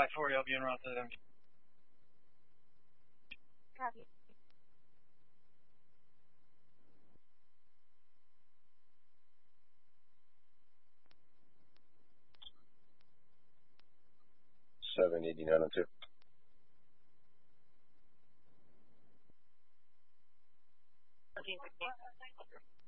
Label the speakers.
Speaker 1: I-40, I'll be en route to them.
Speaker 2: Copy.
Speaker 3: $7.89
Speaker 2: 1460.